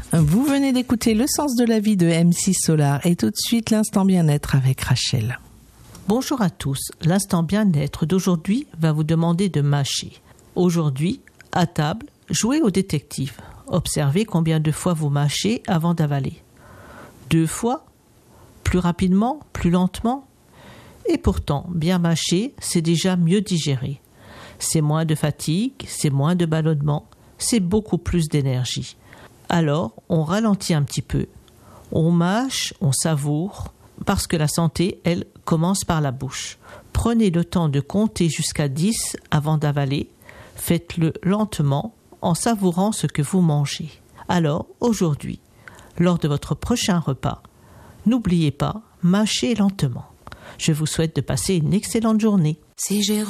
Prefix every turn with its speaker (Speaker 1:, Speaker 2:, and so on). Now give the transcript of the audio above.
Speaker 1: Vous venez d'écouter Le sens de la vie de MC Solar et tout de suite l'instant bien-être avec Rachel.
Speaker 2: Bonjour à tous, l'instant bien-être d'aujourd'hui va vous demander de mâcher. Aujourd'hui, à table, jouez au détective. Observez combien de fois vous mâchez avant d'avaler. 2 fois? Plus rapidement? Plus lentement? Et pourtant, bien mâcher, c'est déjà mieux digérer. C'est moins de fatigue, c'est moins de ballonnement, c'est beaucoup plus d'énergie. Alors, on ralentit un petit peu. On mâche, on savoure, parce que la santé, elle, commence par la bouche. Prenez le temps de compter jusqu'à 10 avant d'avaler. Faites-le lentement, en savourant ce que vous mangez. Alors, aujourd'hui, lors de votre prochain repas, n'oubliez pas, mâchez lentement. Je vous souhaite de passer une excellente journée.